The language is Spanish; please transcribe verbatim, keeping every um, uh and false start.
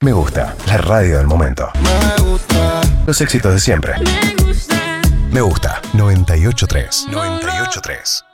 Me gusta, la radio del momento. Me gusta. Los éxitos de siempre. Me gusta. Me gusta, noventa y ocho punto tres. noventa y ocho punto tres.